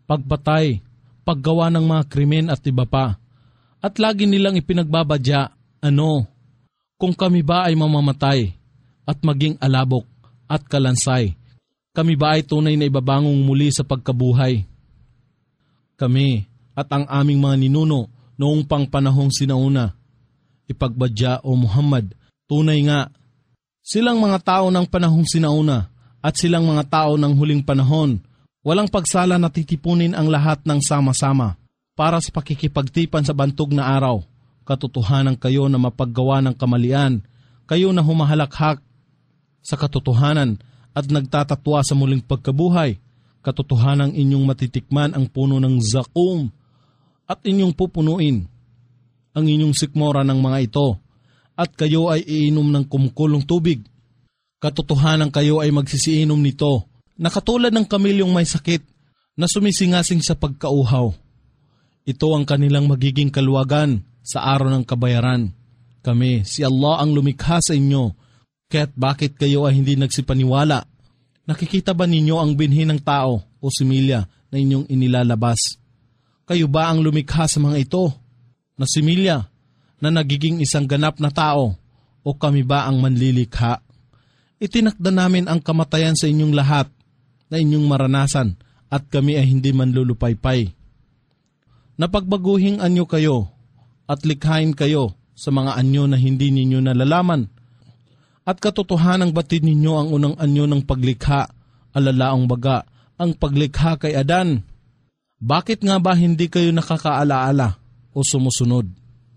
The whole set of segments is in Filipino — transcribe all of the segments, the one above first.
pagpatay, paggawa ng mga krimen at iba pa. At lagi nilang ipinagbabadya, kung kami ba ay mamamatay at maging alabok at kalansay, kami ba ay tunay na ibabangong muli sa pagkabuhay? Kami at ang aming mga ninuno noong pang panahong sinauna, ipagbadya o Muhammad, tunay nga, silang mga tao ng panahong sinauna at silang mga tao ng huling panahon, walang pagsala na titipunin ang lahat ng sama-sama para sa pakikipagtipan sa bantog na araw. Katotohanan kayo na mapaggawa ng kamalian, kayo na humahalakhak sa katotohanan at nagtatatwa sa muling pagkabuhay. Katotohanan inyong matitikman ang puno ng zakum at inyong pupunuin ang inyong sikmora ng mga ito at kayo ay iinom ng kumukulong tubig. Katotohanan kayo ay magsisiinom nito na katulad ng kamilyong may sakit na sumisingasing sa pagkauhaw. Ito ang kanilang magiging kaluwagan sa araw ng kabayaran. Kami, si Allah ang lumikha sa inyo, kaya't bakit kayo ay hindi nagsipaniwala? Nakikita ba ninyo ang binhi ng tao o similya na inyong inilalabas? Kayo ba ang lumikha sa mga ito na similya na nagiging isang ganap na tao o kami ba ang manlilikha? Itinakda namin ang kamatayan sa inyong lahat na inyong maranasan at kami ay hindi manlulupaypay. Napagbaguhing anyo kayo at likhain kayo sa mga anyo na hindi ninyo nalalaman. At katotohanang batid ninyo ang unang anyo ng paglikha, alalaong baga, ang paglikha kay Adan. Bakit nga ba hindi kayo nakakaalaala o sumusunod?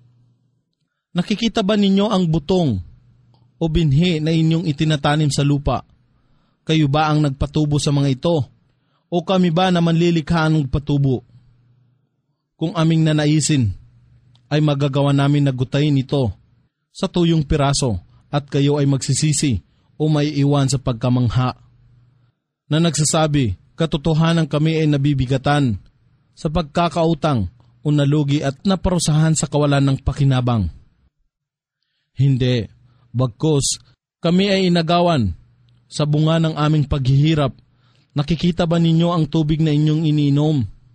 Nakikita ba ninyo ang butong o binhi na inyong itinatanim sa lupa? Kayo ba ang nagpatubo sa mga ito? O kami ba na manlilikha ng patubo? Kung aming nanaisin, ay magagawa namin na gutayin ito sa tuyong piraso at kayo ay magsisisi o may iwan sa pagkamangha. Na nagsasabi, katotohanan kami ay nabibigatan sa pagkakautang o nalugi at naparusahan sa kawalan ng pakinabang. Hindi, bagkus kami ay inagawan sa bunga ng aming paghihirap. Nakikita ba ninyo ang tubig na inyong iniinom?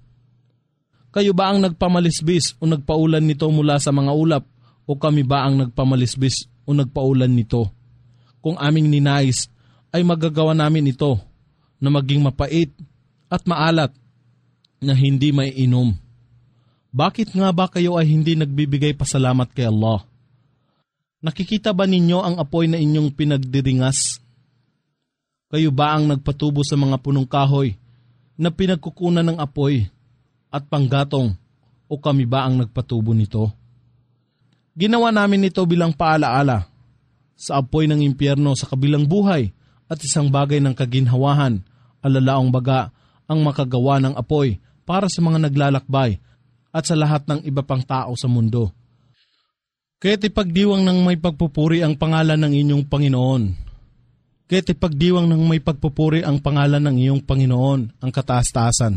Kayo ba ang nagpamalisbis o nagpaulan nito mula sa mga ulap o kami ba ang nagpamalisbis o nagpaulan nito? Kung aming ninais ay magagawa namin ito na maging mapait at maalat na hindi may inom. Bakit nga ba kayo ay hindi nagbibigay pasalamat kay Allah? Nakikita ba ninyo ang apoy na inyong pinagdiringas? Kayo ba ang nagpatubo sa mga punong kahoy na pinagkukunan ng apoy at panggatong o kami ba ang nagpatubo nito? Ginawa namin ito bilang paalaala sa apoy ng impyerno sa kabilang buhay at isang bagay ng kaginhawahan, alalaong baga ang makagawa ng apoy para sa mga naglalakbay at sa lahat ng iba pang tao sa mundo. Kaya't ipagdiwang ng may pagpupuri ang pangalan ng inyong Panginoon. Kaya't ipagdiwang ng may pagpupuri ang pangalan ng iyong Panginoon, ang kataas-taasan.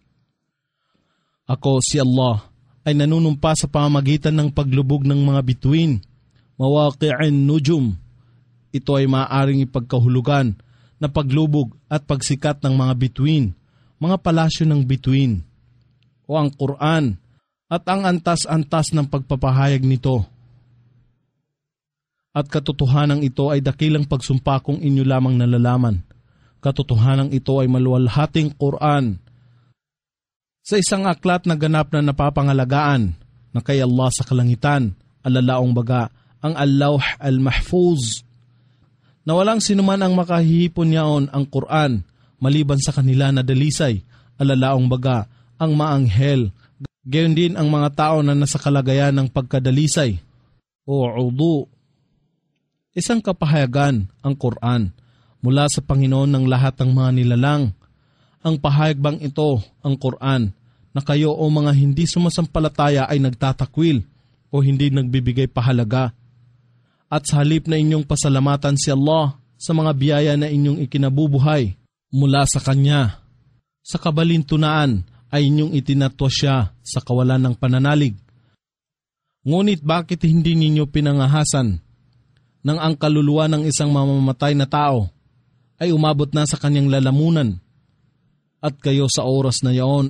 Ako, si Allah, ay nanunumpa sa pamamagitan ng paglubog ng mga bituin, mawaqi'in nujum. Ito ay maaaring ipagkahulugan na paglubog at pagsikat ng mga bituin, mga palasyo ng bituin, o ang Quran at ang antas-antas ng pagpapahayag nito. At katotohanang ito ay dakilang pagsumpa kung inyo lamang nalalaman. Katotohanang ito ay maluwalhating Quran sa isang aklat na ganap na napapangalagaan na kay Allah sa kalangitan, alalaong baga ang Al-Lawh Al-Mahfuz, na walang sinuman ang makahihipon yaon ang Quran maliban sa kanila na dalisay, alalaong baga ang maanghel, gayon din ang mga tao na nasa kalagayan ng pagkadalisay o udu. Isang kapahayagan ang Quran mula sa Panginoon ng lahat ng mga nilalang. Ang pahayag bang ito, ang Quran, na kayo o mga hindi sumasampalataya ay nagtatakwil o hindi nagbibigay pahalaga? At sa halip na inyong pasalamatan si Allah sa mga biyaya na inyong ikinabubuhay mula sa Kanya, sa kabalintunaan ay inyong itinatwa siya sa kawalan ng pananalig. Ngunit bakit hindi ninyo pinangahasan nang ang kaluluwa ng isang mamamatay na tao ay umabot na sa kanyang lalamunan at kayo sa oras na yaon